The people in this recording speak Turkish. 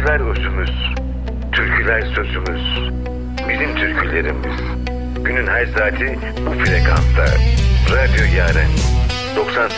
Şarkılar özümüz, türküler sözümüz, bizim türkülerimiz. Günün her saati bu frekansta. Radyo Yaren 98